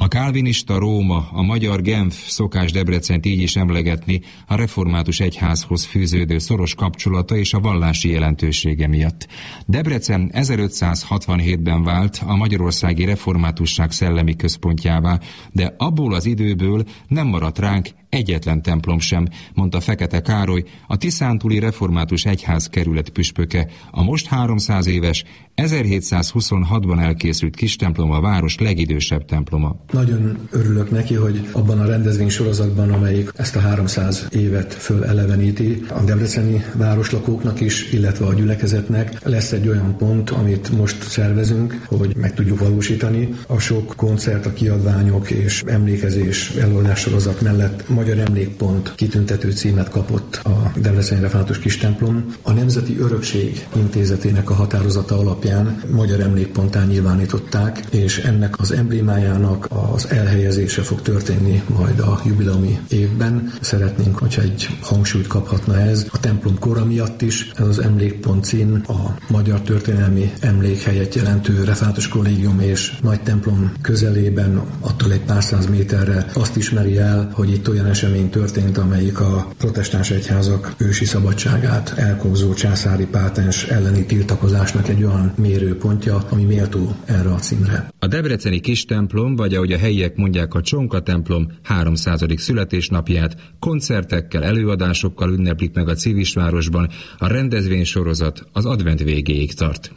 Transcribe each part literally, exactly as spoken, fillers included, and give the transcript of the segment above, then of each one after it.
A kálvinista Róma, a magyar Genf, szokás Debrecent így is emlegetni a református egyházhoz fűződő szoros kapcsolata és a vallási jelentősége miatt. Debrecen ezerötszázhatvanhétben vált a magyarországi reformátusság szellemi központjává, de abból az időből nem maradt ránk egyetlen templom sem, mondta Fekete Károly, a Tiszántúli Református Egyház kerület püspöke. A most háromszáz éves, ezerhétszázhuszonhatban elkészült kis templom a város legidősebb temploma. Nagyon örülök neki, hogy abban a rendezvénysorozatban, amelyik ezt a háromszáz évet föleleveníti, a debreceni városlakóknak is, illetve a gyülekezetnek lesz egy olyan pont, amit most szervezünk, hogy meg tudjuk valósítani. A sok koncert, a kiadványok és emlékezés előadássorozat mellett Magyar Emlékpont kitüntető címet kapott a Debreceni Református Kistemplom. A Nemzeti Örökség Intézetének a határozata alapján Magyar Emlékponttá nyilvánították, és ennek az emblémájának az elhelyezése fog történni majd a jubileumi évben. Szeretnénk, hogyha egy hangsúlyt kaphatna ez. A templom kora miatt is ez az emlékpont cím a magyar történelmi emlékhelyet jelentő Református Kollégium és nagy templom közelében, attól egy pár száz méterre azt ismeri el, hogy itt olyan esemény történt, amelyik a protestáns egyházak ősi szabadságát elkobzó császári pátens elleni tiltakozásnak egy olyan mérőpontja, ami méltó erre a címre. A debreceni kis templom, vagy ahogy a helyiek mondják, a Csonka templom háromszázadik születésnapját koncertekkel, előadásokkal ünneplik meg a Civisvárosban. A rendezvénysorozat az advent végéig tart.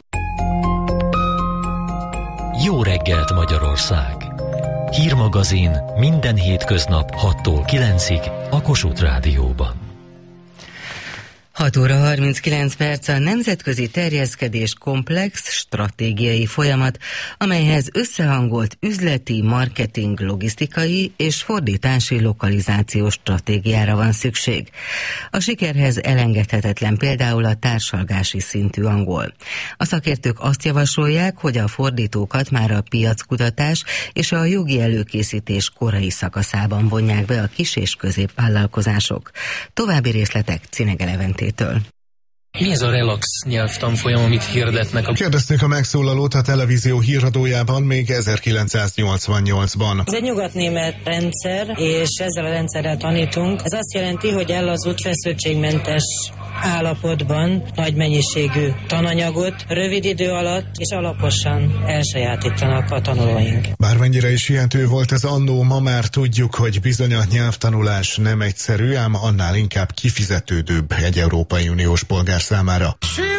Jó reggelt, Magyarország! Hírmagazin minden hétköznap hattól kilencig a Kossuth Rádióban. hat óra harminckilenc perc a nemzetközi terjeszkedés komplex stratégiai folyamat, amelyhez összehangolt üzleti, marketing, logisztikai és fordítási lokalizációs stratégiára van szükség. A sikerhez elengedhetetlen például a társalgási szintű angol. A szakértők azt javasolják, hogy a fordítókat már a piackutatás és a jogi előkészítés korai szakaszában vonják be a kis- és középvállalkozások. További részletek Cinege Leventétől. Mi ez a relax nyelvtanfolyam, amit hirdetnek? Kérdezték a megszólalót a televízió híradójában még ezerkilencszáznyolcvannyolcban. Ez egy nyugatnémet rendszer, és ezzel a rendszerrel tanítunk. Ez azt jelenti, hogy ellazult feszültségmentes állapotban nagy mennyiségű tananyagot rövid idő alatt és alaposan elsajátítanak a tanulóink. Bármennyire is hihető volt ez annó, ma már tudjuk, hogy bizony a nyelvtanulás nem egyszerű, ám annál inkább kifizetődőbb egy Európai Uniós polgár számára.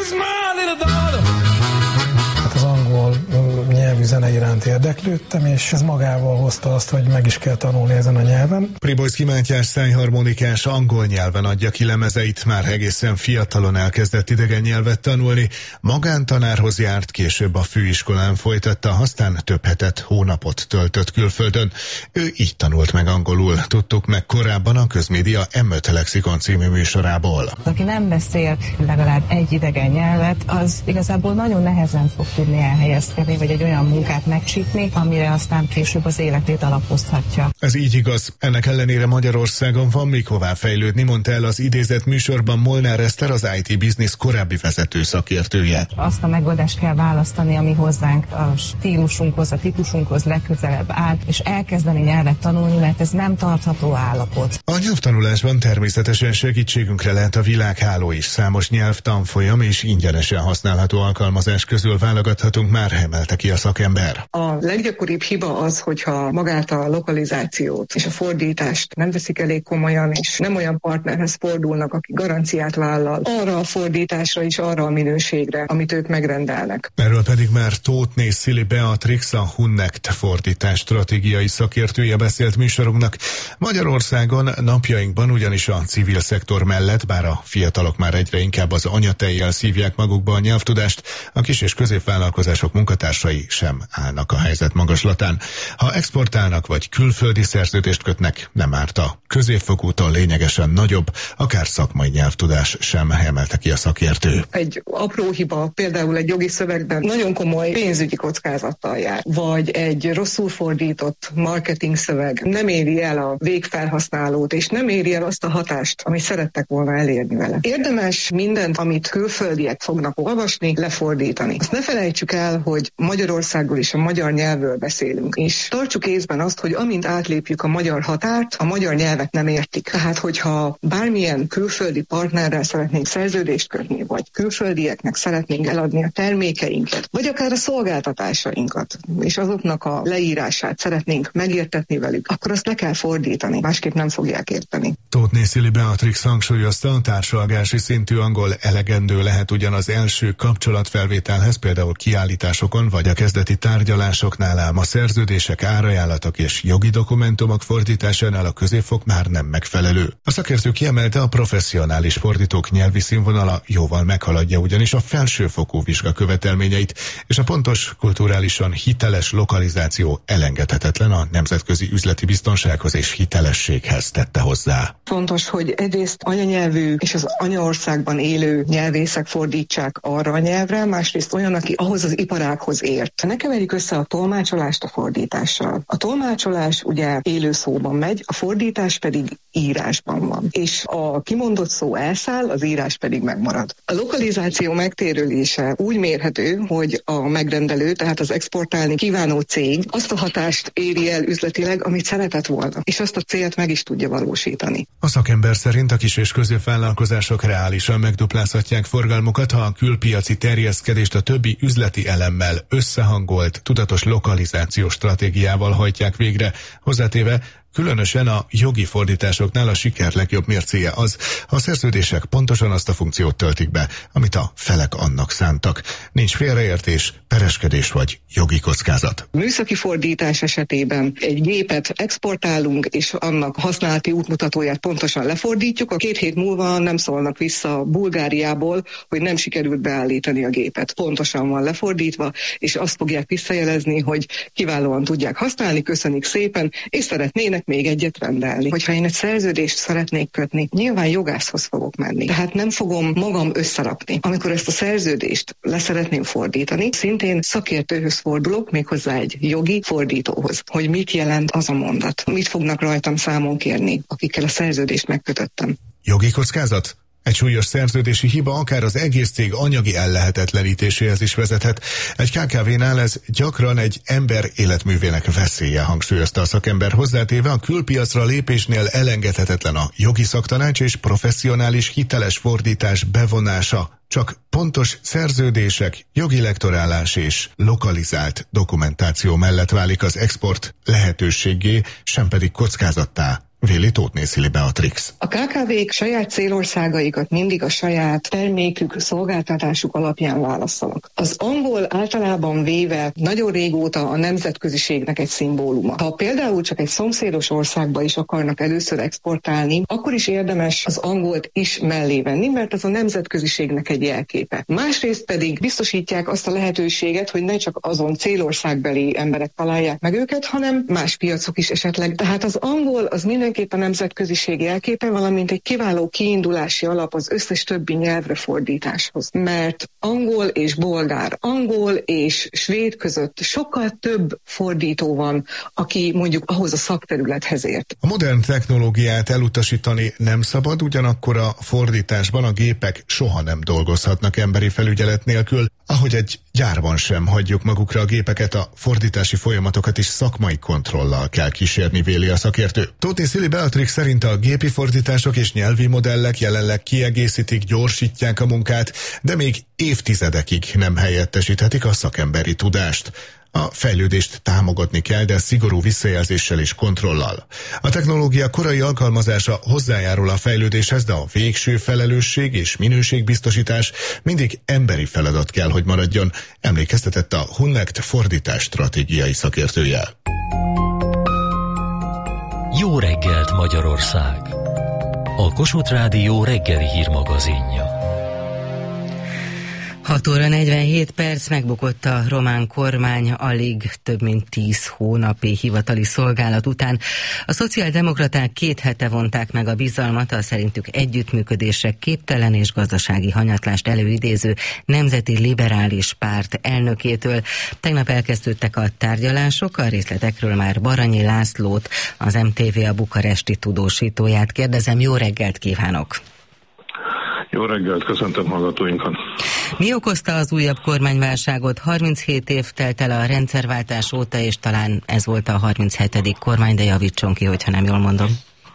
Hát az angol nyelvű zene iránt érdeklődtem, és ez magával hozta azt, hogy meg is kell tanulni ezen a nyelven. Pribojszky Mátyás szájharmonikás angol nyelven adja ki lemezeit, már egészen fiatalon elkezdett idegen nyelvet tanulni, magántanárhoz járt, később a főiskolán folytatta, aztán több hetet, hónapot töltött külföldön. Ő így tanult meg angolul, tudtuk meg korábban a Közmédia em öt Lexikon című műsorából. Aki nem beszél legalább egy idegen nyelvet, az igazából nagyon nehezen fog tudni elhelyezkedni, vagy egy olyan munkát megcsípni, amire aztán később az életét alapozhatja. Ez így igaz. Ennek ellenére Magyarországon van még hová fejlődni, mondta el az idézett műsorban Molnár Eszter, az i té Business korábbi vezető szakértője. Azt a megoldást kell választani, ami hozzánk a stílusunkhoz, a típusunkhoz legközelebb áll, és elkezdeni nyelvet tanulni, mert ez nem tartható állapot. A nyelvtanulásban természetesen segítségünkre lehet a világháló is. Számos nyelvtanfolyam és ingyenesen használható alkalmazás közül válogathatunk már, emelte ki a szakember. A leggyakoribb hiba az, hogyha magát a lokalizációt és a fordítást nem veszik elég komolyan, és nem olyan partnerhez fordulnak, aki garanciát vállal arra a fordításra és arra a minőségre, amit ők megrendelnek. Erről pedig már Tótné Szili Beatrix, a Hunnect fordítás stratégiai szakértője beszélt műsorunknak. Magyarországon napjainkban ugyanis a civil szektor mellett, bár a fiatalok már egyre inkább az anyatejjel szívják magukba a nyelvtudást, a kis- és középvállalkozások munkatársai sem állnak a helyzet magaslatán. Ha exportálnak vagy külföldi szerződést kötnek, nem árt a középfokútól lényegesen nagyobb, akár szakmai nyelvtudás sem, emelte ki a szakértő. Egy apró hiba, például egy jogi szövegben nagyon komoly pénzügyi kockázattal jár, vagy egy rosszul fordított marketing szöveg nem éri el a végfelhasználót, és nem éri el azt a hatást, amit szerettek volna elérni vele. Érdemes mindent, amit külföldiek fognak olvasni, lefordítani. Azt ne felejtsük el, hogy Magyarországon Magyarországról és a magyar nyelvről beszélünk. És tartsuk észben azt, hogy amint átlépjük a magyar határt, a magyar nyelvet nem értik. Tehát, hogyha bármilyen külföldi partnerrel szeretnénk szerződést kötni, vagy külföldieknek szeretnénk eladni a termékeinket, vagy akár a szolgáltatásainkat, és azoknak a leírását szeretnénk megértetni velük, akkor azt le kell fordítani, másképp nem fogják érteni. Tóth Szili Beatrix hangsúlyozta, a társalgási szintű angol elegendő lehet ugyan az első kapcsolatfelvételhez, például kiállításokon vagy a kezdeti tárgyalásoknál, ám a szerződések, árajánlatok és jogi dokumentumok fordításánál a középfok már nem megfelelő. A szakértő kiemelte, a professzionális fordítók nyelvi színvonala jóval meghaladja ugyanis a felsőfokú vizsga követelményeit, és a pontos, kulturálisan hiteles lokalizáció elengedhetetlen a nemzetközi üzleti biztonsághoz és hitelességhez, tette hozzá. Fontos, hogy egyrészt anyanyelvű és az anyaországban élő nyelvészek fordítsák arra a nyelvre, másrészt olyan, aki ahhoz az iparághoz ért. Ne keverjük össze a tolmácsolást a fordítással. A tolmácsolás ugye élő szóban megy, a fordítás pedig írásban van. És a kimondott szó elszáll, az írás pedig megmarad. A lokalizáció megtérülése úgy mérhető, hogy a megrendelő, tehát az exportálni kívánó cég azt a hatást éri el üzletileg, amit szeretett volna, és azt a célt meg is tudja valósítani. A szakember szerint a kis és középvállalkozások reálisan megduplázhatják forgalmukat, ha a külpiaci terjeszkedést a többi üzleti elemmel összehangolt, tudatos lokalizációs stratégiával hajtják végre, hozzátéve, különösen a jogi fordításoknál a siker legjobb mércéje az, ha a szerződések pontosan azt a funkciót töltik be, amit a felek annak szántak. Nincs félreértés, pereskedés vagy jogi kockázat. Műszaki fordítás esetében egy gépet exportálunk, és annak használati útmutatóját pontosan lefordítjuk, a két hét múlva nem szólnak vissza Bulgáriából, hogy nem sikerült beállítani a gépet. Pontosan van lefordítva, és azt fogják visszajelezni, hogy kiválóan tudják használni, köszönik szépen, és szeretnének még egyet rendelni. Hogyha én egy szerződést szeretnék kötni, nyilván jogászhoz fogok menni. Tehát nem fogom magam összerakni. Amikor ezt a szerződést leszeretném fordítani, szintén szakértőhöz fordulok, méghozzá egy jogi fordítóhoz, hogy mit jelent az a mondat. Mit fognak rajtam számon kérni, akikkel a szerződést megkötöttem. Jogi kockázat? Egy súlyos szerződési hiba akár az egész cég anyagi ellehetetlenítéséhez is vezethet. Egy ká ká vénál ez gyakran egy ember életművének veszélye, hangsúlyozta a szakember, hozzátéve, a külpiacra lépésnél elengedhetetlen a jogi szaktanács és professzionális hiteles fordítás bevonása. Csak pontos szerződések, jogi lektorálás és lokalizált dokumentáció mellett válik az export lehetőséggé, sem pedig kockázattá, véli Tóth Szili Beatrix. A ká ká vék saját célországaikat mindig a saját termékük, szolgáltatásuk alapján válaszolnak. Az angol általában véve nagyon régóta a nemzetköziségnek egy szimbóluma. Ha például csak egy szomszédos országba is akarnak először exportálni, akkor is érdemes az angolt is mellé venni, mert az a nemzetköziségnek egy jelképe. Másrészt pedig biztosítják azt a lehetőséget, hogy ne csak azon célországbeli emberek találják meg őket, hanem más piacok is esetleg. Tehát az angol az minden a nemzetköziség jelképe, valamint egy kiváló kiindulási alap az összes többi nyelvre fordításhoz. Mert angol és bolgár, angol és svéd között sokkal több fordító van, aki mondjuk ahhoz a szakterülethez ért. A modern technológiát elutasítani nem szabad, ugyanakkor a fordításban a gépek soha nem dolgozhatnak emberi felügyelet nélkül, ahogy egy gyárban sem hagyjuk magukra a gépeket, a fordítási folyamatokat is szakmai kontrollal kell kísérni, véli a szakértő. Tóth Szili Beatrix szerint a gépi fordítások és nyelvi modellek jelenleg kiegészítik, gyorsítják a munkát, de még évtizedekig nem helyettesíthetik a szakemberi tudást. A fejlődést támogatni kell, de szigorú visszajelzéssel és kontrollal. A technológia korai alkalmazása hozzájárul a fejlődéshez, de a végső felelősség és minőségbiztosítás mindig emberi feladat kell, hogy maradjon, emlékeztetett a Hunnect fordítás stratégiai szakértője. Jó reggelt, Magyarország! A Kossuth Rádió reggeli hírmagazinja. hat óra negyvenhét perc, megbukott a román kormány alig több mint tíz hónapi hivatali szolgálat után. A szociáldemokraták két hete vonták meg a bizalmat a szerintük együttműködésre képtelen és gazdasági hanyatlást előidéző Nemzeti Liberális Párt elnökétől. Tegnap elkezdődtek a tárgyalások, a részletekről már Baranyi Lászlót, az em té vé a bukaresti tudósítóját kérdezem. Jó reggelt kívánok! Jó reggelt, köszöntöm hallgatóinkat. Mi okozta az újabb kormányválságot? harminchét év telt el a rendszerváltás óta, és talán ez volt a harminchetedik kormány, de javítson ki, hogyha nem jól mondom.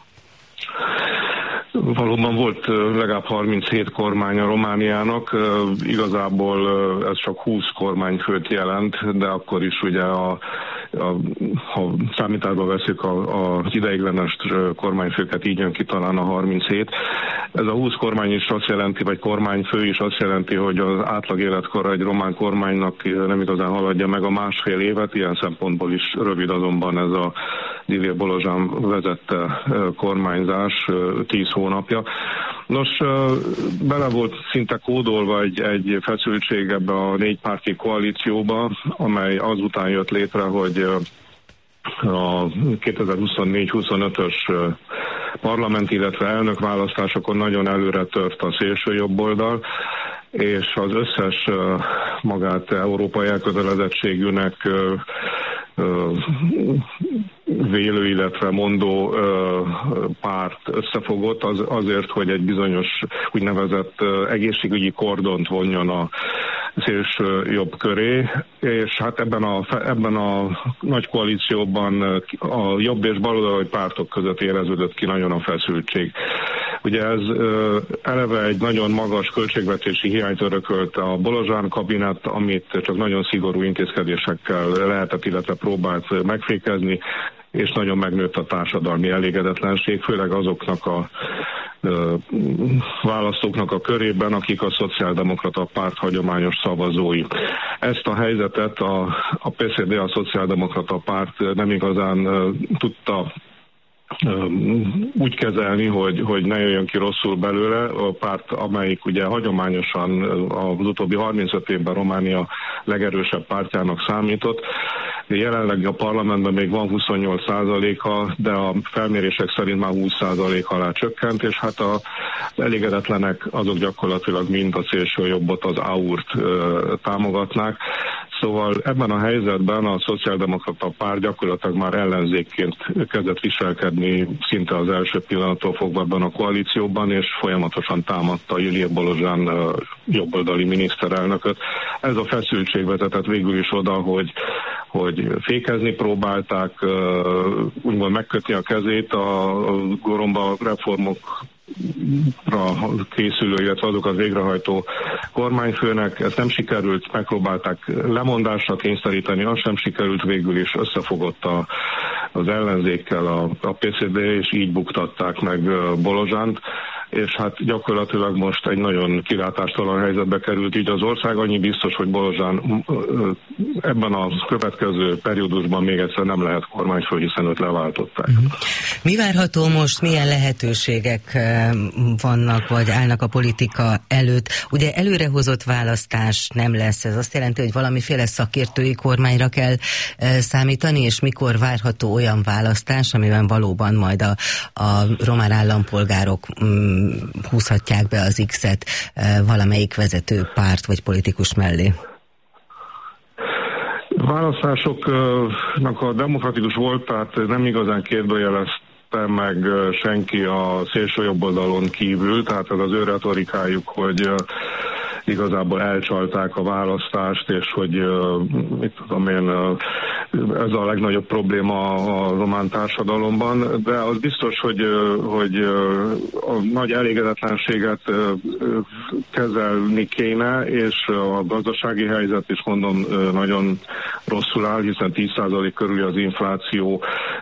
Valóban volt legalább harminchét kormány a Romániának, igazából ez csak húsz kormányfőt jelent, de akkor is ugye a A, ha számításba veszik az ideiglenes kormánymfőket, így jön ki talán a harminchét. Ez a húsz kormány is azt jelenti, vagy kormányfő is azt jelenti, hogy az átlag életkora egy román kormánynak nem igazán haladja meg a másfél évet, ilyen szempontból is rövid azonban ez a Didier Bolozsán vezette kormányzás tíz hónapja. Nos, bele volt szinte kódolva egy, egy feszültség ebbe a négypárti koalícióba, amely azután jött létre, hogy a kétezer-huszonnégy huszonötös parlament, illetve elnökválasztásokon nagyon előre tört a szélső jobboldal, és az összes magát európai elkötelezettségűnek vélő, illetve mondó párt összefogott az, azért, hogy egy bizonyos úgynevezett egészségügyi kordont vonjon a szélső jobb köré, és hát ebben a, ebben a nagy koalícióban a jobb és baloldali pártok között éreződött ki nagyon a feszültség. Ugye ez eleve egy nagyon magas költségvetési hiányt örökölt a Bolozsán kabinet, amit csak nagyon szigorú intézkedésekkel lehetett, illetve próbált megfékezni, és nagyon megnőtt a társadalmi elégedetlenség, főleg azoknak a ö, választóknak a körében, akik a szociáldemokrata párt hagyományos szavazói. Ezt a helyzetet a, a pé cé dé, a szociáldemokrata párt nem igazán ö, tudta úgy kezelni, hogy, hogy ne jöjjön ki rosszul belőle. A párt, amelyik ugye hagyományosan az utóbbi harmincöt évben Románia legerősebb pártjának számított. Jelenleg a parlamentben még van huszonnyolc százaléka, de a felmérések szerint már húsz százalék alá csökkent, és hát az elégedetlenek azok gyakorlatilag mind a szélső jobbot, az á u er-t támogatnák. Szóval ebben a helyzetben a szociáldemokrata párt gyakorlatilag már ellenzékként kezdett viselkedni szinte az első pillanattól fogva ebben a koalícióban, és folyamatosan támadta Didier Bolozsán jobboldali miniszterelnököt. Ez a feszültség vezetett végül is oda, hogy hogy fékezni próbálták, úgymond megkötni a kezét a goromba reformok készülő, illetve azokat végrehajtó kormányfőnek. Ez nem sikerült, megpróbálták lemondásra kényszeríteni, az sem sikerült, végül is összefogott a, az ellenzékkel a, a pé cé dé, és így buktatták meg Bolozsánt, és hát gyakorlatilag most egy nagyon kilátástalan helyzetbe került így az ország. Annyi biztos, hogy Bolozsán ebben a következő periódusban még egyszer nem lehet kormányfő, hiszen őt leváltották. Uh-huh. Mi várható most, milyen lehetőségek vannak, vagy állnak a politika előtt? Ugye előrehozott választás nem lesz, ez azt jelenti, hogy valamiféle szakértői kormányra kell számítani, és mikor várható olyan választás, amiben valóban majd a, a román állampolgárok húzhatják be az X-et valamelyik vezető párt vagy politikus mellé? Választásoknak a demokratikus voltát nem igazán kérdőjelezte meg senki a szélső jobb oldalon kívül, tehát ez az ő retorikájuk, hogy igazából elcsalták a választást, és hogy mit tudom én, ez a legnagyobb probléma a román társadalomban, de az biztos, hogy, hogy a nagy elégedetlenséget kezelni kéne, és a gazdasági helyzet is mondom nagyon rosszul áll, hiszen tíz százalék körül az infláció,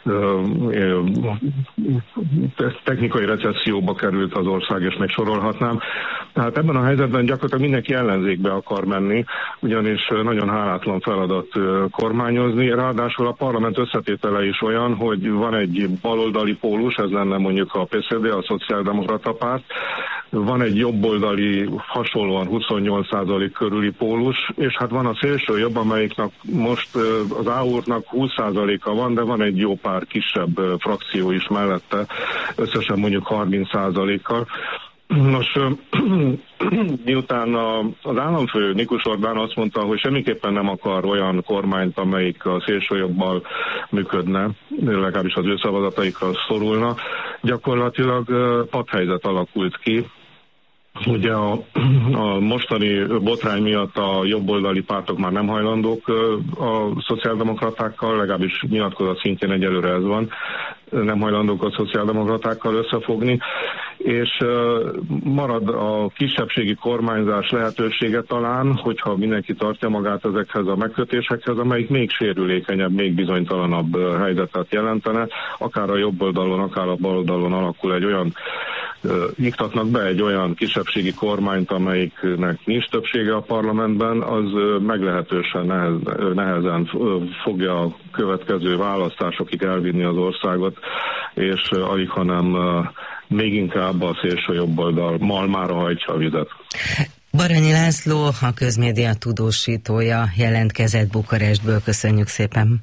technikai recesszióba került az ország, és még sorolhatnám. Tehát ebben a helyzetben gyakorlatilag mindenki ellenzékbe akar menni, ugyanis nagyon hálátlan feladat kormányozni. Ráadásul a parlament összetétele is olyan, hogy van egy baloldali pólus, ez lenne mondjuk a pé cé dé, a szociáldemokrata párt, van egy jobboldali, hasonlóan huszonnyolc százalék körüli pólus, és hát van a szélső jobb, amelyiknek most az á u er-nak húsz százaléka van, de van egy jó pár kisebb frakció is mellette, összesen mondjuk harminc százalékkal. Nos, miután az államfő Nikus Orbán azt mondta, hogy semmiképpen nem akar olyan kormányt, amelyik a szélsőjobbal működne, legalábbis az ő szavazataikra szorulna, gyakorlatilag padhelyzet alakult ki, Ugye a, a mostani botrány miatt a jobboldali pártok már nem hajlandók a szociáldemokratákkal, legalábbis nyilatkozat szintjén egyelőre ez van, nem hajlandók a szociáldemokratákkal összefogni, és marad a kisebbségi kormányzás lehetősége talán, hogyha mindenki tartja magát ezekhez a megkötésekhez, amelyik még sérülékenyebb, még bizonytalanabb helyzetet jelentene, akár a jobb oldalon, akár a bal oldalon alakul egy olyan iktatnak be egy olyan kisebbségi kormányt, amelyiknek nincs többsége a parlamentben, az meglehetősen nehez, nehezen fogja a következő választásokig elvinni az országot, és alig, hanem még inkább a szélső jobb oldal malmára hajtja a vizet. Baranyi László, a Közmédia tudósítója jelentkezett Bukarestből. Köszönjük szépen!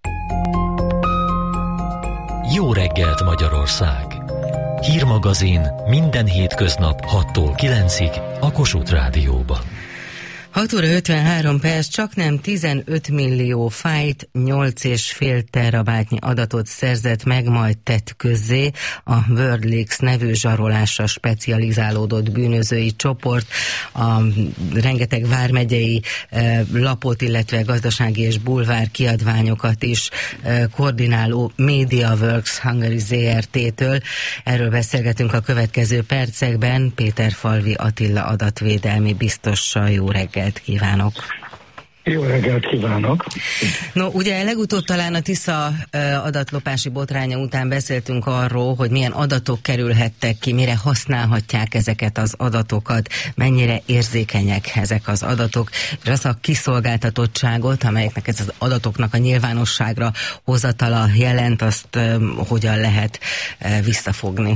Jó reggelt Magyarország! Hírmagazin minden hétköznap hattól kilencig a Kossuth Rádióban. hat óra ötvenhárom perc, csak nem tizenöt millió fájlt, nyolc és fél terabájtnyi adatot szerzett meg, majd tett közzé a WorldLeaks nevű zsarolásra specializálódott bűnözői csoport. A rengeteg vármegyei eh, lapot, illetve gazdasági és bulvár kiadványokat is eh, koordináló MediaWorks Hungary zé er té-től. Erről beszélgetünk a következő percekben Péterfalvi Attila adatvédelmi biztossal. Jó reggelt kívánok! Jó reggelt kívánok! No, ugye legutóbb talán a Tisza adatlopási botránya után beszéltünk arról, hogy milyen adatok kerülhettek ki, mire használhatják ezeket az adatokat, mennyire érzékenyek ezek az adatok, és az a kiszolgáltatottságot, amelyeknek ez az adatoknak a nyilvánosságra hozatala jelent, azt hogyan lehet visszafogni?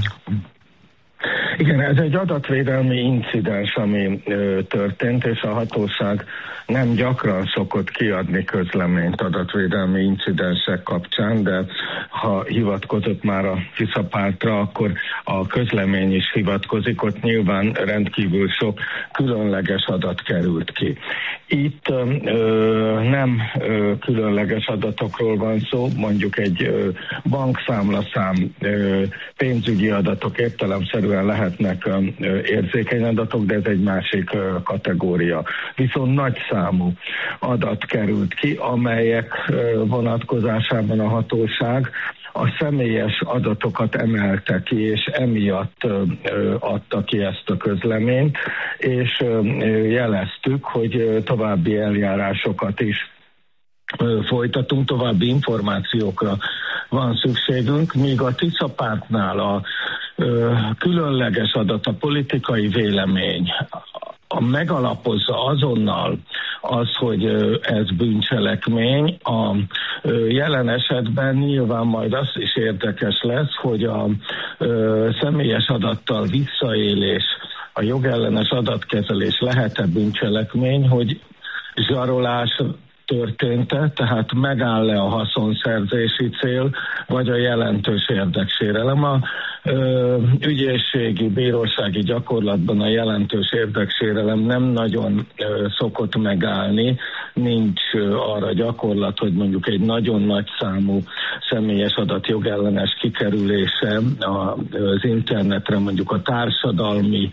Igen, ez egy adatvédelmi incidens, ami ö, történt, és a hatóság nem gyakran szokott kiadni közleményt adatvédelmi incidensek kapcsán, de ha hivatkozott már a Tisza pártra, akkor a közlemény is hivatkozik, ott nyilván rendkívül sok különleges adat került ki. Itt ö, nem ö, különleges adatokról van szó, mondjuk egy ö, bankszámlaszám, ö, pénzügyi adatok értelemszerűen lehetnek ö, érzékeny adatok, de ez egy másik ö, kategória. Viszont nagy számú adat került ki, amelyek ö, vonatkozásában a hatóság a személyes adatokat emelte ki, és emiatt ö, ö, adta ki ezt a közleményt, és ö, jeleztük, hogy ö, további eljárásokat is ö, folytatunk, további információkra van szükségünk, míg a Tisza pártnál a ö, különleges adat, a politikai vélemény, a megalapozza azonnal az, hogy ez bűncselekmény. A jelen esetben nyilván majd az is érdekes lesz, hogy a személyes adattal visszaélés, a jogellenes adatkezelés lehet-e bűncselekmény, hogy zsarolás történt-e, tehát megáll-e a haszonszerzési cél, vagy a jelentős érdeksérelem. A ö, ügyészségi, bírósági gyakorlatban a jelentős érdeksérelem nem nagyon ö, szokott megállni, nincs ö, arra gyakorlat, hogy mondjuk egy nagyon nagy számú személyes adat jogellenes kikerülése a, az internetre, mondjuk a társadalmi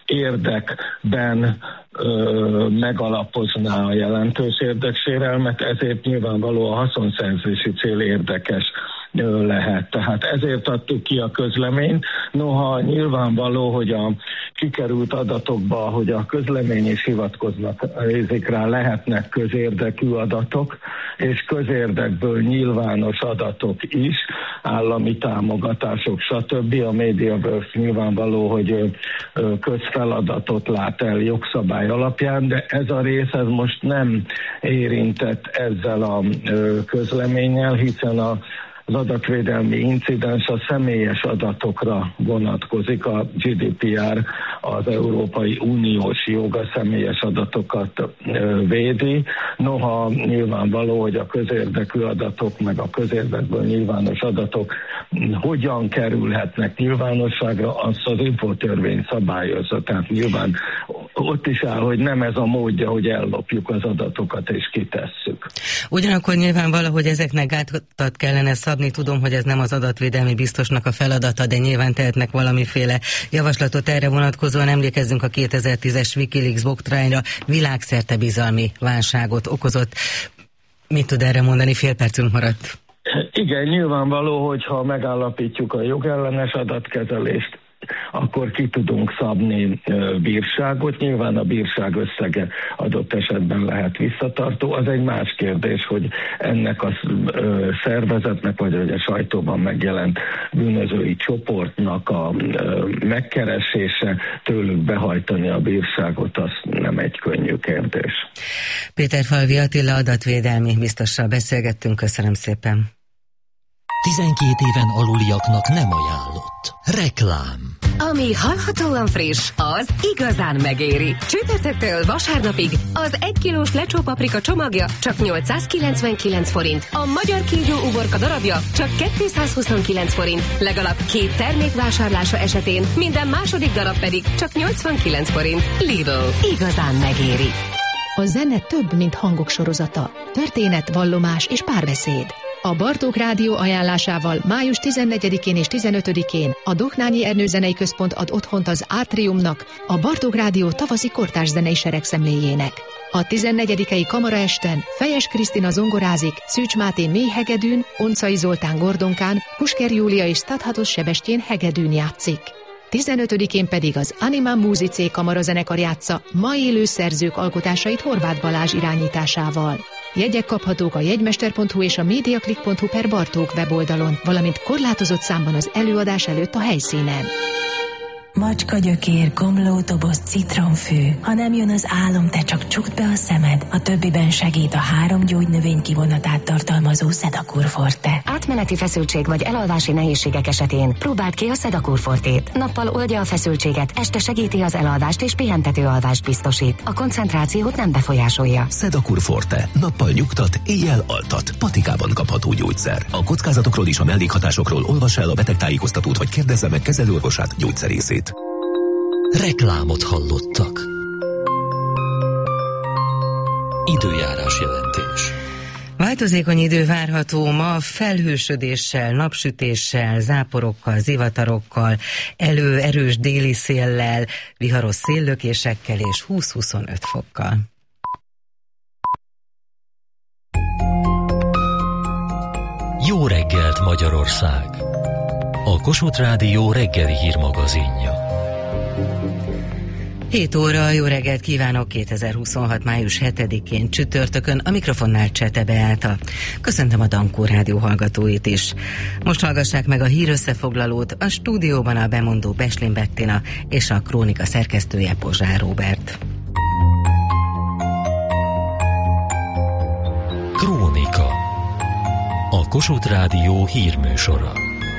érdekben ö, megalapozná a jelentős érdeksérelmet, ezért nyilvánvaló a haszonszerzési cél érdekes ö, lehet. Tehát ezért adtuk ki a közleményt. Noha nyilvánvaló, hogy a kikerült adatokba, hogy a közlemény is hivatkoznak részik rá, lehetnek közérdekű adatok, és közérdekből nyilvános adatok is, állami támogatások, stb. A MediaWorks nyilvánvaló, hogy közfeladatot lát el jogszabály alapján, de ez a rész ez most nem érintett ezzel a közleménnyel, hiszen a az adatvédelmi incidens a személyes adatokra vonatkozik, a gé dé pé er, az Európai Uniós jog a személyes adatokat védi. Noha nyilvánvaló, hogy a közérdekű adatok, meg a közérdekből nyilvános adatok hogyan kerülhetnek nyilvánosságra, azt az infotörvény szabályozza. Tehát nyilván akkor ott is áll, hogy nem ez a módja, hogy ellopjuk az adatokat és kitesszük. Ugyanakkor nyilván valahogy ezeknek gátat kellene szabni. Tudom, hogy ez nem az adatvédelmi biztosnak a feladata, de nyilván tehetnek valamiféle javaslatot erre vonatkozóan. Emlékezzünk a kétezer-tízes Wikileaks botrányra, világszerte bizalmi válságot okozott. Mit tud erre mondani? Fél percünk maradt. Igen, nyilvánvaló, hogyha megállapítjuk a jogellenes adatkezelést, akkor ki tudunk szabni bírságot. Nyilván a bírság összege adott esetben lehet visszatartó. Az egy más kérdés, hogy ennek a szervezetnek, vagy hogy a sajtóban megjelent bűnözői csoportnak a megkeresése, tőlük behajtani a bírságot, az nem egy könnyű kérdés. Péterfalvi Attila adatvédelmi biztossal beszélgettünk. Köszönöm szépen. tizenkét éven aluliaknak nem ajánlott. Reklám. Ami hallhatóan friss, az igazán megéri. Csütörtöktől vasárnapig az egy kilós lecsó paprika csomagja csak nyolcszázkilencvenkilenc forint, a magyar kígyó uborka darabja csak kétszázhuszonkilenc forint, legalább két termék vásárlása esetén minden második darab pedig csak nyolcvankilenc forint. Lidl. Igazán megéri. A zene több, mint hangok sorozata. Történet, vallomás és párbeszéd. A Bartók Rádió ajánlásával május tizennegyedikén és tizenötödikén a Dohnányi Ernő Zenei Központ ad otthont az Átriumnak, a Bartók Rádió tavaszi kortárs zenei seregszemléjének. A tizennegyedikei kamaraesten Fejes Krisztina zongorázik, Szűcs Máté mély hegedűn, Oncai Zoltán gordonkán, Pusker Júlia és Stadhatos Sebestyén hegedűn játszik. tizenötödikén pedig az Anima Musicé kamarazenekar játsza ma élő szerzők alkotásait Horváth Balázs irányításával. Jegyek kaphatók a jegymester pont hu és a mediaclick pont hu per Bartók weboldalon, valamint korlátozott számban az előadás előtt a helyszínen. Macska gyökér, komlótoboz, citronfű. Ha nem jön az álom, te csak csukd be a szemed. A többiben segít a három gyógynövény kivonatát tartalmazó Sedakur Forte. Átmeneti feszültség vagy elalvási nehézségek esetén próbáld ki a Sedakur Fortét. Nappal oldja a feszültséget, este segíti az elalvást és pihentető alvást biztosít. A koncentrációt nem befolyásolja. Sedakur Forte. Nappal nyugtat, éjjel altat. Patikában kapható gyógyszer. A kockázatokról és a mellékhatásokról olvassa el a betegtájékoztatót, vagy kérdezze meg kezelőorvosát, gyógyszerészét. Reklámot hallottak. Időjárás jelentés. Változékony idő várható ma, felhősödéssel, napsütéssel, záporokkal, zivatarokkal, elő erős déli széllel, viharos széllökésekkel és húsz-huszonöt fokkal. Jó reggelt, Magyarország! A Kossuth Rádió reggeli hírmagazinja. hét óra, jó reggelt kívánok, kétezer-huszonhat. május hetedikén csütörtökön, a mikrofonnál Csete Beáta. Köszöntöm a Dankó Rádió hallgatóit is. Most hallgassák meg a hírösszefoglalót, a stúdióban a bemondó Beslin Bettina és a krónika szerkesztője Pozsár Róbert. Krónika. A Kossuth Rádió hírműsora.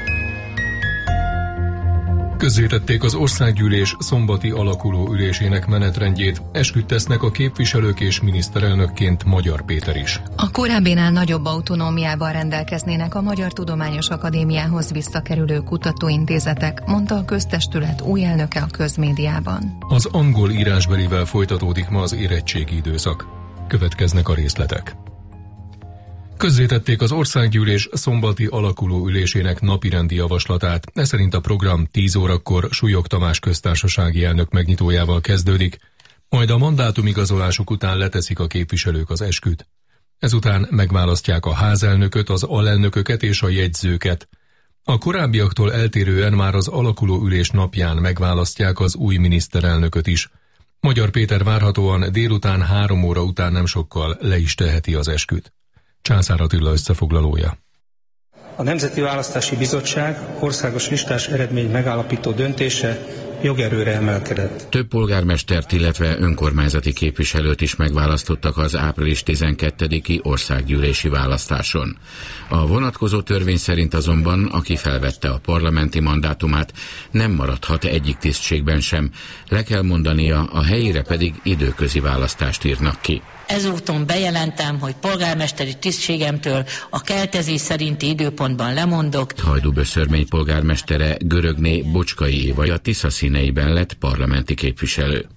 Közzétették az országgyűlés szombati alakuló ülésének menetrendjét, esküt tesznek a képviselők és miniszterelnökként Magyar Péter is. A korábbinál nagyobb autonómiával rendelkeznének a Magyar Tudományos Akadémiához visszakerülő kutatóintézetek, mondta a köztestület új elnöke a közmédiában. Az angol írásbelivel folytatódik ma az érettségi időszak. Következnek a részletek. Közzétették az országgyűlés szombati alakuló ülésének napirendi javaslatát. Ez szerint a program tíz órakor Súlyog Tamás köztársasági elnök megnyitójával kezdődik, majd a mandátumigazolásuk után leteszik a képviselők az esküt. Ezután megválasztják a házelnököt, az alelnököket és a jegyzőket. A korábbiaktól eltérően már az alakuló ülés napján megválasztják az új miniszterelnököt is. Magyar Péter várhatóan délután három óra után nem sokkal le is teheti az esküt. Császár Attila összefoglalója. A Nemzeti Választási Bizottság országos listás eredmény megállapító döntése jogerőre emelkedett. Több polgármestert, illetve önkormányzati képviselőt is megválasztottak az április tizenkettediki országgyűlési választáson. A vonatkozó törvény szerint azonban, aki felvette a parlamenti mandátumát, nem maradhat egyik tisztségben sem, le kell mondania, a helyére pedig időközi választást írnak ki. Ezúton bejelentem, hogy polgármesteri tisztségemtől a keltezés szerinti időpontban lemondok. Hajdúböszörmény polgármestere Görögné Bocskai Éva a Tisza színeiben lett parlamenti képviselő.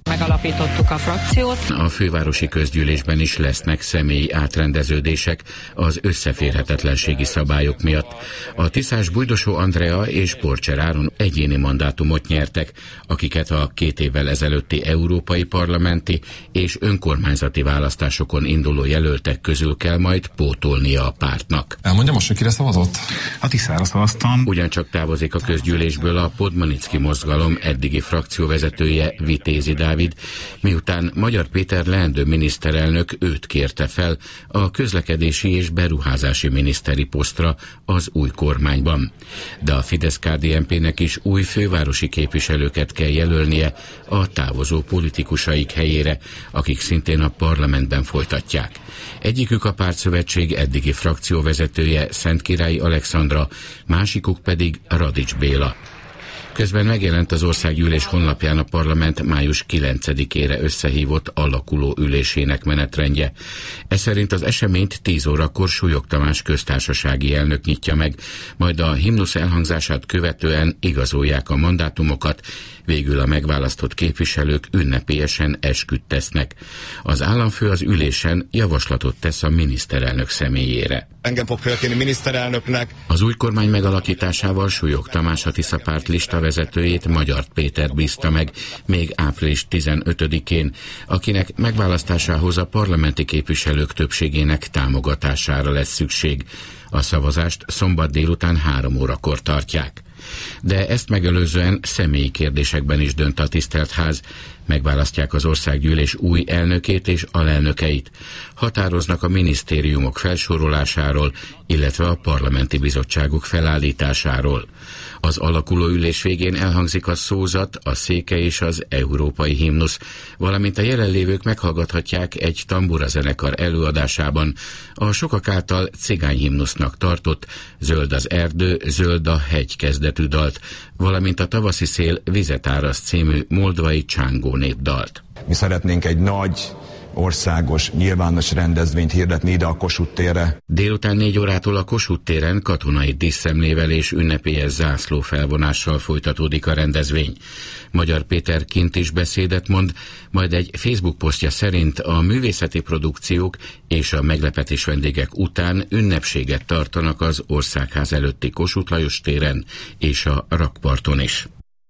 Megalapítottuk a frakciót. A fővárosi közgyűlésben is lesznek személyi átrendeződések az összeférhetetlenségi szabályok miatt. A tiszás Bujdosó Andrea és Porcser Áron egyéni mandátumot nyertek, akiket a két évvel ezelőtti európai parlamenti és önkormányzati választásokon induló jelöltek közül kell majd pótolnia a pártnak. Elmondja most, hogy kire szavazott? A Tiszára szavaztam. Ugyancsak távozik a közgyűlésből a Podmanicki mozgalom eddigi frakcióvezetője, Vitézi Dávid, miután Magyar Péter leendő miniszterelnök őt kérte fel a közlekedési és beruházási miniszteri posztra az új kormányban. De a Fidesz-ká dé en pé-nek is új fővárosi képviselőket kell jelölnie a távozó politikusaik helyére, akik szintén a parlamentben folytatják. Egyikük a pártszövetség eddigi frakcióvezetője, Szentkirályi Alexandra, másikuk pedig Radics Béla. Közben megjelent az országgyűlés honlapján a parlament május kilencedikére összehívott alakuló ülésének menetrendje. Ez szerint az eseményt tíz órakor Súlyog Tamás köztársasági elnök nyitja meg, majd a himnusz elhangzását követően igazolják a mandátumokat, végül a megválasztott képviselők ünnepélyesen esküt tesznek. Az államfő az ülésen javaslatot tesz a miniszterelnök személyére. Engem fog felkérni miniszterelnöknek. Az új kormány megalakításával Súlyog Tamás a Tisza párt listavezetőjét, Magyar Pétert bízta meg még április tizenötödikén, akinek megválasztásához a parlamenti képviselők többségének támogatására lesz szükség. A szavazást szombat délután három órakor tartják. De ezt megelőzően személyi kérdésekben is dönt a tisztelt ház. Megválasztják az országgyűlés új elnökét és alelnökeit. Határoznak a minisztériumok felsorolásáról, illetve a parlamenti bizottságok felállításáról. Az alakuló ülés végén elhangzik a szózat, a széke és az európai himnusz, valamint a jelenlévők meghallgathatják egy tamburazenekar előadásában a sokak által cigányhimnusznak tartott Zöld az erdő, zöld a hegy kezdetű dalt, valamint a Tavaszi szél vizet áraszt című moldvai csángó népdalt. Mi szeretnénk egy nagy, országos, nyilvános rendezvényt hirdetni ide a Kossuth térre. Délután négy órától a Kossuth téren katonai díszszemlével és ünnepélyes zászló felvonással folytatódik a rendezvény. Magyar Péter kint is beszédet mond, majd egy Facebook posztja szerint a művészeti produkciók és a meglepetés vendégek után ünnepséget tartanak az Országház előtti Kossuth Lajos téren és a rakparton is.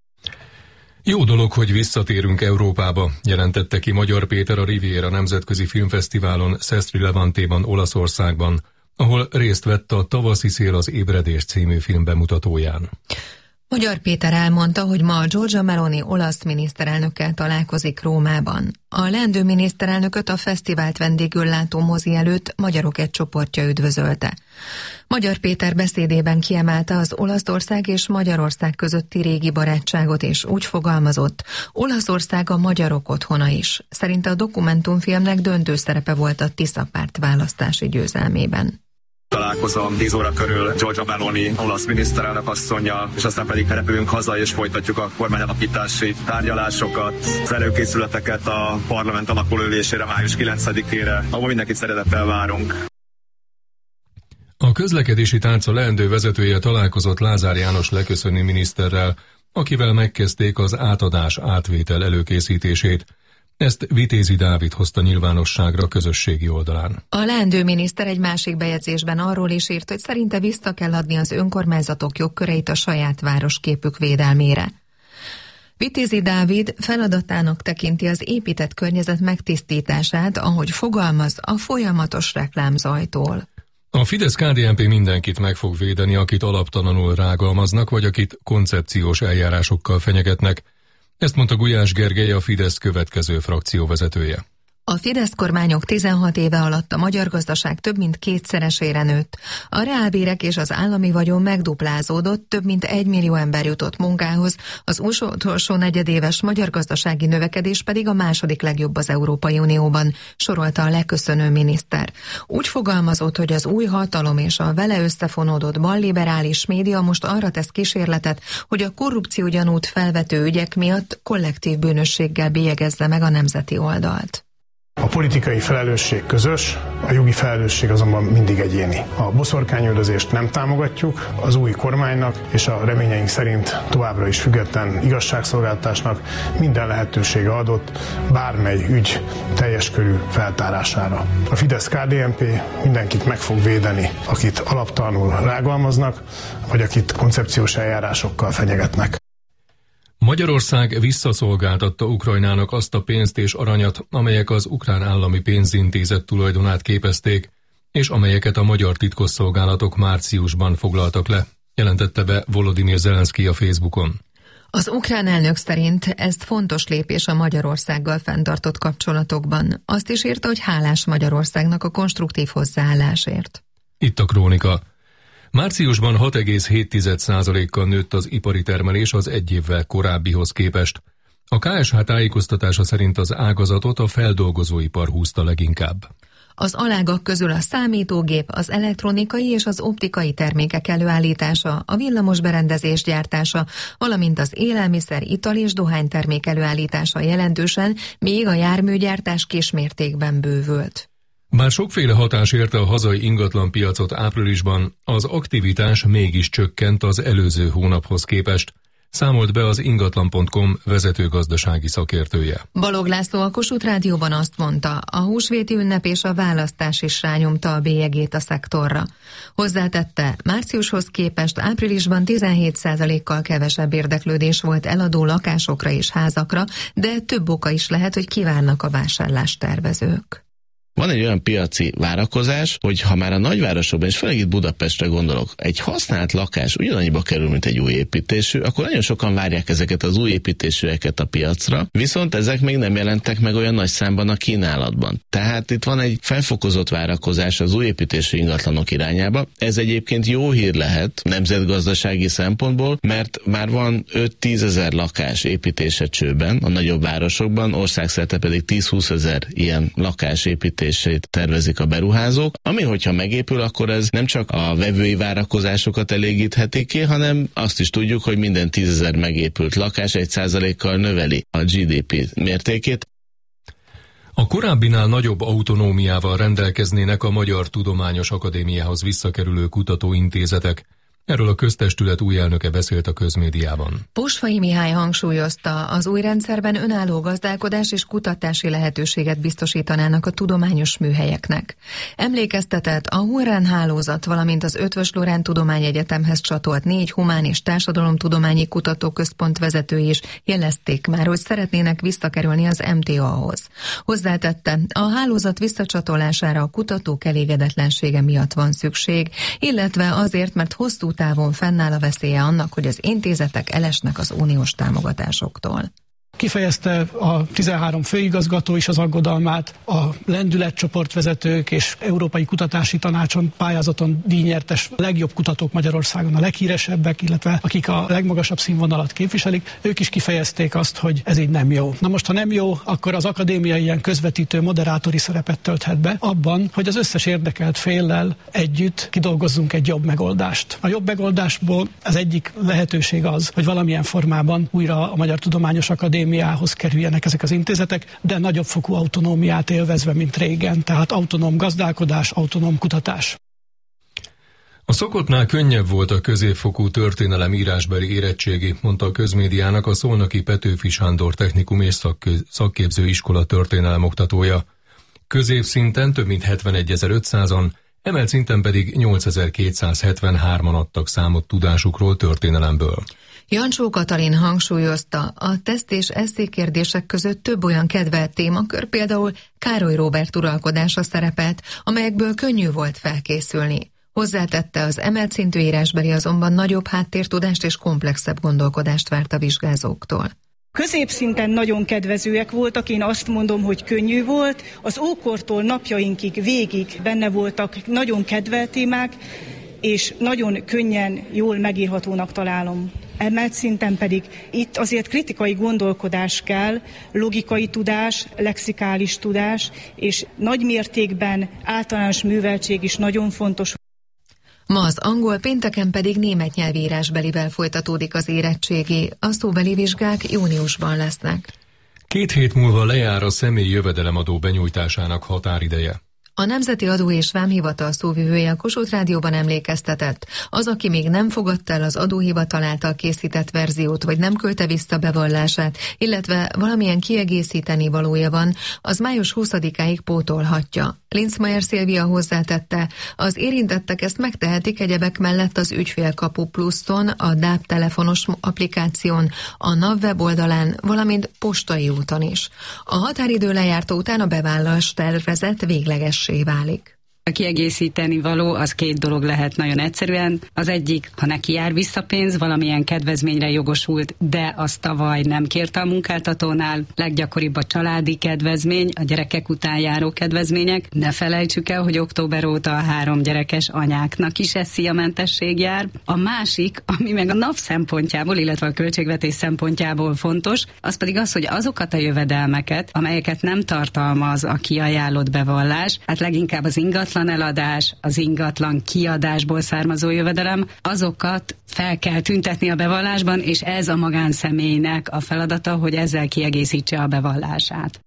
Jó dolog, hogy visszatérünk Európába, jelentette ki Magyar Péter a Riviera Nemzetközi Filmfesztiválon Sestri Levantéban, Olaszországban, ahol részt vett a Tavaszi szél az ébredés című film bemutatóján. Magyar Péter elmondta, hogy ma Giorgia Meloni olasz miniszterelnökkel találkozik Rómában. A leendő miniszterelnököt a fesztivált vendégül látó mozi előtt magyarok egy csoportja üdvözölte. Magyar Péter beszédében kiemelte az Olaszország és Magyarország közötti régi barátságot, és úgy fogalmazott, Olaszország a magyarok otthona is. Szerinte a dokumentumfilmnek döntő szerepe volt a Tisza párt választási győzelmében. Találkozom tíz óra körül Giorgia Meloni olasz miniszterelnök asszonnyal, és aztán pedig repülünk haza és folytatjuk a kormányalakítási tárgyalásokat, az előkészületeket a parlament alakulólésére május kilencedikére, ahol mindenkit szeretettel várunk. A közlekedési tárca leendő vezetője találkozott Lázár János leköszönő miniszterrel, akivel megkezdték az átadás átvétel előkészítését. Ezt Vitézi Dávid hozta nyilvánosságra a közösségi oldalán. A leendő miniszter egy másik bejegyzésben arról is írt, hogy szerinte vissza kell adni az önkormányzatok jogköreit a saját városképük védelmére. Vitézi Dávid feladatának tekinti az épített környezet megtisztítását, ahogy fogalmaz, a folyamatos reklámzajtól. A Fidesz-ká dé en pé mindenkit meg fog védeni, akit alaptalanul rágalmaznak, vagy akit koncepciós eljárásokkal fenyegetnek. Ezt mondta Gulyás Gergely, a Fidesz következő frakcióvezetője. A Fidesz kormányok tizenhat éve alatt a magyar gazdaság több mint kétszeresére nőtt. A reálbérek és az állami vagyon megduplázódott, több mint egy millió ember jutott munkához, az utolsó negyedéves magyar gazdasági növekedés pedig a második legjobb az Európai Unióban, sorolta a leköszönő miniszter. Úgy fogalmazott, hogy az új hatalom és a vele összefonódott balliberális média most arra tesz kísérletet, hogy a korrupció gyanút felvető ügyek miatt kollektív bűnösséggel bélyegezze meg a nemzeti oldalt. A politikai felelősség közös, a jogi felelősség azonban mindig egyéni. A boszorkányüldözést nem támogatjuk, az új kormánynak és a reményeink szerint továbbra is független igazságszolgáltatásnak minden lehetősége adott bármely ügy teljes körű feltárására. A Fidesz-ká dé en pé mindenkit meg fog védeni, akit alaptalanul rágalmaznak, vagy akit koncepciós eljárásokkal fenyegetnek. Magyarország visszaszolgáltatta Ukrajnának azt a pénzt és aranyat, amelyek az ukrán állami pénzintézet tulajdonát képezték, és amelyeket a magyar titkosszolgálatok márciusban foglaltak le, jelentette be Volodymyr Zelenszky a Facebookon. Az ukrán elnök szerint ez fontos lépés a Magyarországgal fenntartott kapcsolatokban. Azt is írta, hogy hálás Magyarországnak a konstruktív hozzáállásért. Itt a krónika. Márciusban hat egész hét százalékkal nőtt az ipari termelés az egy évvel korábbihoz képest. A ká es há tájékoztatása szerint az ágazatot a feldolgozóipar húzta leginkább. Az alágak közül a számítógép, az elektronikai és az optikai termékek előállítása, a villamos berendezés gyártása, valamint az élelmiszer, ital és dohánytermék előállítása jelentősen, míg a járműgyártás kismértékben bővült. Bár sokféle hatás érte a hazai ingatlanpiacot áprilisban, az aktivitás mégis csökkent az előző hónaphoz képest, számolt be az ingatlan pont com vezető gazdasági szakértője. Balog László a Kossuth Rádióban azt mondta, a húsvéti ünnep és a választás is rányomta a bélyegét a szektorra. Hozzátette, márciushoz képest áprilisban tizenhét százalékkal kevesebb érdeklődés volt eladó lakásokra és házakra, de több oka is lehet, hogy kivárnak a vásárlást tervezők. Van egy olyan piaci várakozás, hogy ha már a nagyvárosokban, és főleg itt Budapestre gondolok, egy használt lakás ugyanannyiba kerül, mint egy új építésű, akkor nagyon sokan várják ezeket az új építésűeket a piacra, viszont ezek még nem jelentek meg olyan nagy számban a kínálatban. Tehát itt van egy felfokozott várakozás az új építésű ingatlanok irányába. Ez egyébként jó hír lehet nemzetgazdasági szempontból, mert már van öt-tízezer lakás építése csőben a nagyobb városokban, országszerte pedig tíz-húszezer ilyen lakás építés tervezik a beruházók, ami hogyha megépül, akkor ez nem csak a vevői várakozásokat elégítheti ki, hanem azt is tudjuk, hogy minden tízezer megépült lakás egy százalékkal növeli a gé dé pé mértékét. A korábbinál nagyobb autonómiával rendelkeznének a Magyar Tudományos Akadémiához visszakerülő kutatóintézetek. Erről a köztestület új elnöke beszélt a közmédiában. Posfai Mihály hangsúlyozta, az új rendszerben önálló gazdálkodás és kutatási lehetőséget biztosítanának a tudományos műhelyeknek. Emlékeztetett, a Hurrán hálózat, valamint az Eötvös Loránd Tudományegyetemhez csatolt négy humán és társadalomtudományi kutatóközpont vezetői is jelezték már, hogy szeretnének visszakerülni az em té á-hoz. Hozzátette, a hálózat visszacsatolására a kutatók elégedetlensége miatt van szükség, illetve azért, mert hosszú távon fennáll a veszélye annak, hogy az intézetek elesnek az uniós támogatásoktól. Kifejezte a tizenhárom főigazgató is az aggodalmát, a lendületcsoportvezetők és Európai Kutatási Tanácson pályázaton díjnyertes legjobb kutatók Magyarországon, a leghíresebbek, illetve akik a legmagasabb színvonalat képviselik, ők is kifejezték azt, hogy ez így nem jó. Na most, ha nem jó, akkor az akadémia ilyen közvetítő, moderátori szerepet tölthet be abban, hogy az összes érdekelt féllel együtt kidolgozzunk egy jobb megoldást. A jobb megoldásból az egyik lehetőség az, hogy valamilyen formában újra a Magyar Tudományos Akadémia akadémiához kerüljenek ezek az intézetek, de nagyobb fokú autonómiát élvezve, mint régen, tehát autonóm gazdálkodás, autonóm kutatás. A szokottnál könnyebb volt a középfokú történelem írásbeli érettségi, mondta a közmédiának a szolnoki Petőfi Sándor Technikum és Szakképző Iskola történelem oktatója. Középszinten több mint hetvenegyezer-ötszázan, emelt szinten pedig nyolcezer-kétszázhetvenhárman adtak számot tudásukról, történelemből. Jancsó Katalin hangsúlyozta, a teszt és eszélykérdések között több olyan kedvelt témakör, például Károly Róbert uralkodása szerepelt, amelyekből könnyű volt felkészülni. Hozzátette, az emelt szintű írásbeli azonban nagyobb háttértudást és komplexebb gondolkodást várt a vizsgázóktól. Középszinten nagyon kedvezőek voltak, én azt mondom, hogy könnyű volt. Az ókortól napjainkig végig benne voltak nagyon kedvelt témák, és nagyon könnyen, jól megírhatónak találom. Emelt szinten pedig itt azért kritikai gondolkodás kell, logikai tudás, lexikális tudás, és nagy mértékben általános műveltség is nagyon fontos. Ma az angol, pénteken pedig német nyelvírásbelivel folytatódik az érettségi, a szóbeli vizsgák júniusban lesznek. Két hét múlva lejár a személyi jövedelemadó benyújtásának határideje. A Nemzeti Adó és Vámhivatal szóvivője a Kossuth Rádióban emlékeztetett. Az, aki még nem fogadta el az adóhivatal által készített verziót, vagy nem küldte vissza bevallását, illetve valamilyen kiegészíteni valója van, az május huszadikáig pótolhatja. Linzmeier Szilvia hozzátette, az érintettek ezt megtehetik egyebek mellett az Ügyfélkapu Pluszon, a dé á bé telefonos applikáción, a NAV weboldalán, valamint postai úton is. A határidő lejárta után a bevallás tervezet véglegessé válik. A kiegészíteni való az két dolog lehet nagyon egyszerűen. Az egyik, ha neki jár vissza pénz, valamilyen kedvezményre jogosult, de azt tavaly nem kérte a munkáltatónál. Leggyakoribb a családi kedvezmény, a gyerekek után járó kedvezmények. Ne felejtsük el, hogy október óta a három gyerekes anyáknak is eszi a mentesség jár. A másik, ami meg a NAV szempontjából, illetve a költségvetés szempontjából fontos, az pedig az, hogy azokat a jövedelmeket, amelyeket nem tartalmaz a kiajánlott bevallás, hát leginkább az ingatlan eladás, az ingatlan kiadásból származó jövedelem, azokat fel kell tüntetni a bevallásban, és ez a magánszemélynek a feladata, hogy ezzel kiegészítse a bevallását.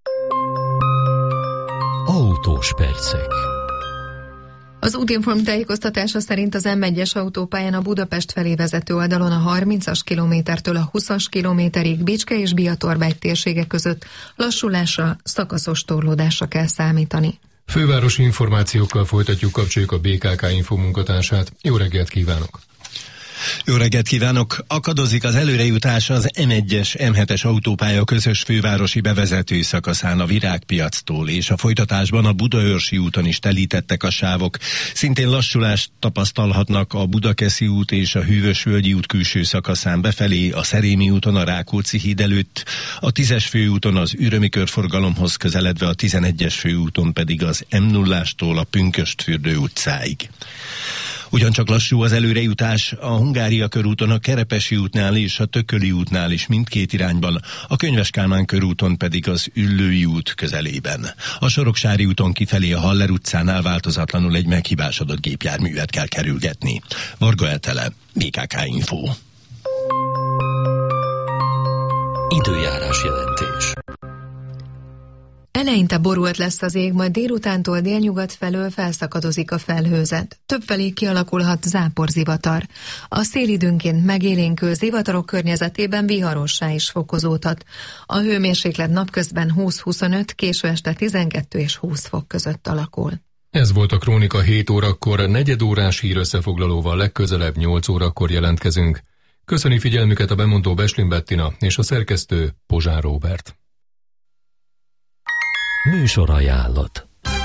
Autós percek. Az Útinform tájékoztatása szerint az M egyes autópályán a Budapest felé vezető oldalon a harmincas kilométertől a huszas kilométerig Bicske és Biatorbegy térsége között lassulásra, szakaszos torlódásra kell számítani. Fővárosi információkkal folytatjuk, kapcsoljuk a bé ká ká Info munkatársát. Jó reggelt kívánok! Jó reggelt kívánok! Akadozik az előrejutás az M egyes M hetes autópálya közös fővárosi bevezető szakaszán a Virágpiactól, és a folytatásban a Budaörsi úton is telítettek a sávok. Szintén lassulást tapasztalhatnak a Budakeszi út és a Hűvösvölgyi út külső szakaszán befelé, a Szerémi úton a Rákóczi híd előtt, a tízes főúton az Ürömi körforgalomhoz közeledve, a tizenegyes főúton pedig az M nullástól a Pünkösdfürdő utcáig. Ugyancsak lassú az előrejutás a Hungária körúton, a Kerepesi útnál és a Tököli útnál is mindkét irányban, a Könyves Kálmán körúton pedig az Üllői út közelében. A Soroksári úton kifelé a Haller utcánál változatlanul egy meghibásodott gépjárművet kell kerülgetni. Varga Etele, bé ká ká Info. Időjárás jelentés. Eleinte borult lesz az ég, majd délutántól délnyugat felől felszakadozik a felhőzet. Többfelé kialakulhat záporzivatar. A szél időnként megélénkül zivatarok környezetében viharossá is fokozódhat. A hőmérséklet napközben húsz-huszonöt, késő este tizenkettő és húsz fok között alakul. Ez volt a Krónika hét órakor, negyed órás hírösszefoglalóval legközelebb nyolc órakor jelentkezünk. Köszöni figyelmüket a bemondó Beslin Bettina és a szerkesztő Pozsár Róbert. Műsorajánlat.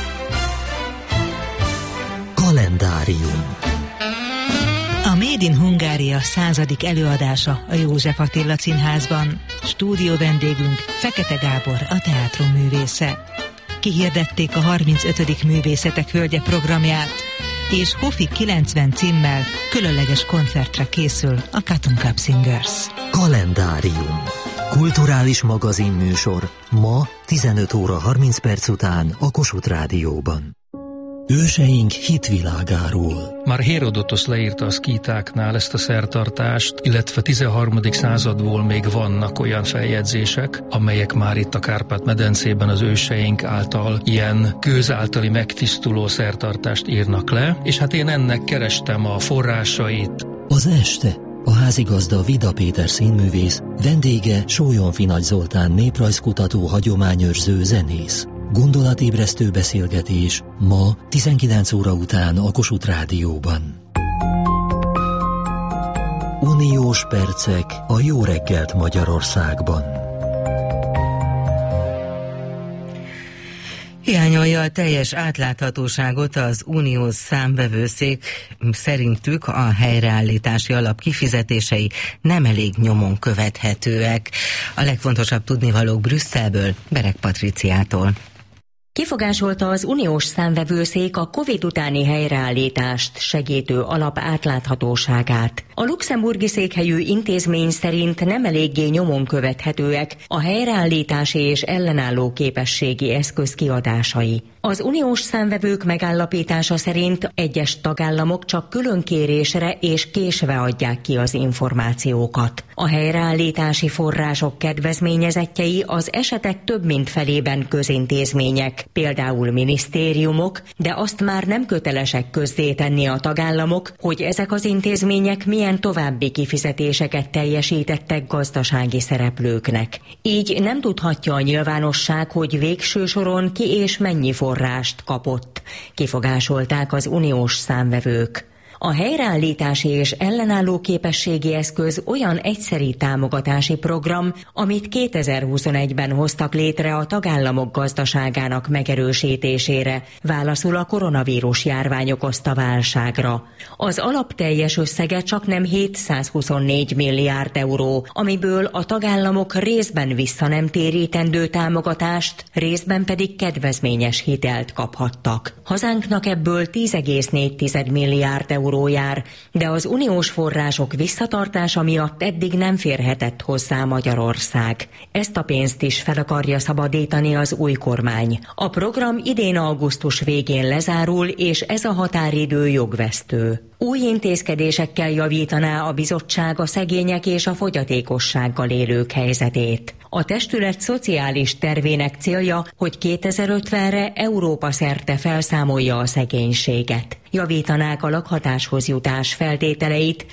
Kalendárium. A Made in Hungária századik előadása a József Attila Színházban. Stúdió vendégünk Fekete Gábor, a teátrum művésze. Kihirdették a harmincötödik művészetek hölgye programját, és Hofi kilencven címmel különleges koncertre készül a Cotton Club Singers. Kalendárium. Kulturális magazinműsor ma tizenöt óra harminc perc után a Kossuth Rádióban. Őseink hitvilágáról. Már Hérodotosz leírta a szkítáknál ezt a szertartást, illetve tizenharmadik századból még vannak olyan feljegyzések, amelyek már itt a Kárpát-medencében az őseink által ilyen kőz általi megtisztuló szertartást írnak le, és hát én ennek kerestem a forrásait. Az este a házigazda Vida Péter színművész, vendége Sólyom Nagy Zoltán néprajzkutató, hagyományőrző zenész. Gondolatébresztő beszélgetés ma tizenkilenc óra után a Kossuth Rádióban. Uniós percek a Jó reggelt Magyarországban. Hiányolja a teljes átláthatóságot az uniós számvevőszék, szerintük a helyreállítási alap kifizetései nem elég nyomon követhetőek. A legfontosabb tudnivalók Brüsszelből, Bereg Patriciától. Kifogásolta az uniós számvevőszék a Covid utáni helyreállítást segítő alap átláthatóságát. A luxemburgi székhelyű intézmény szerint nem eléggé nyomon követhetőek a helyreállítási és ellenálló képességi eszköz kiadásai. Az uniós számvevők megállapítása szerint egyes tagállamok csak külön kérésre és késve adják ki az információkat. A helyreállítási források kedvezményezettjei az esetek több mint felében közintézmények, például minisztériumok, de azt már nem kötelesek közzétenni a tagállamok, hogy ezek az intézmények milyen további kifizetéseket teljesítettek gazdasági szereplőknek. Így nem tudhatja a nyilvánosság, hogy végső soron ki és mennyi forrást kapott, kifogásolták az uniós számvevők. A helyreállítási és ellenálló képességi eszköz olyan egyszeri támogatási program, amit kétezer-huszonegyben hoztak létre a tagállamok gazdaságának megerősítésére, válaszul a koronavírus járvány okozta válságra. Az alap teljes összege csaknem hétszázhuszonnégy milliárd euró, amiből a tagállamok részben vissza nem térítendő támogatást, részben pedig kedvezményes hitelt kaphattak. Hazánknak ebből tíz egész négy milliárd euró jár, de az uniós források visszatartása miatt eddig nem férhetett hozzá Magyarország. Ezt a pénzt is fel akarja szabadítani az új kormány. A program idén augusztus végén lezárul, és ez a határidő jogvesztő. Új intézkedésekkel javítaná a bizottság a szegények és a fogyatékossággal élők helyzetét. A testület szociális tervének célja, hogy kétezer-ötvenre Európa szerte felszámolja a szegénységet. Javítanák a lakhatáshoz jutás feltételeit,